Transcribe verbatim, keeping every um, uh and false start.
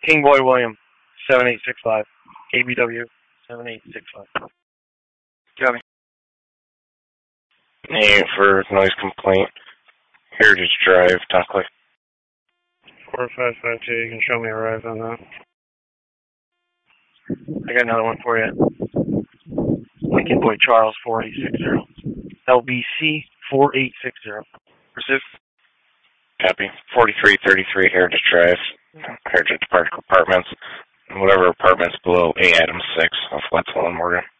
King Boy William, seven eight six five. K B W, seven eight six five. Got me. Hey, for noise complaint, Heritage Drive, Dunkley. four five five two, you can show me a ride on that. I got another one for you. Lincoln Boy Charles, four eight six zero. L B C, four eight six zero. Persist. Copy. forty-three thirty-three Heritage Drive, Heritage Apartments, and whatever apartments below A Adams six off Wetzel and Morgan.